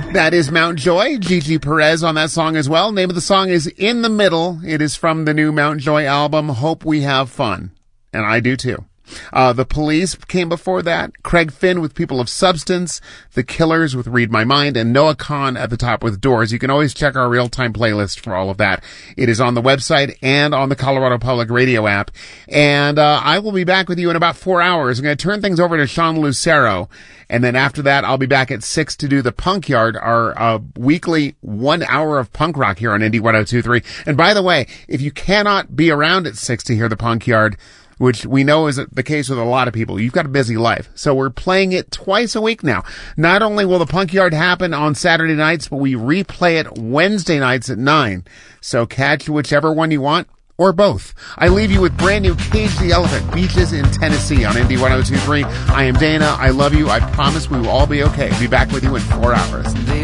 That is Mount Joy. Gigi Perez on that song as well. Name of the song is In the Middle. It is from the new Mount Joy album, Hope We Have Fun. And I do too. The Police came before that. Craig Finn with People of Substance. The Killers with Read My Mind. And Noah Kahn at the top with Doors. You can always check our real-time playlist for all of that. It is on the website and on the Colorado Public Radio app. And I will be back with you in about 4 hours. I'm going to turn things over to Sean Lucero. And then after that, I'll be back at 6 to do the Punk Yard, our weekly 1 hour of punk rock here on Indie 102.3. And by the way, if you cannot be around at 6 to hear the Punk Yard, which we know is the case with a lot of people, you've got a busy life. So we're playing it twice a week now. Not only will the Punk Yard happen on Saturday nights, but we replay it Wednesday nights at 9. So catch whichever one you want, or both. I leave you with brand new Cage the Elephant, Beaches in Tennessee on Indie 102.3. I am Dana. I love you. I promise we will all be okay. Be back with you in 4 hours.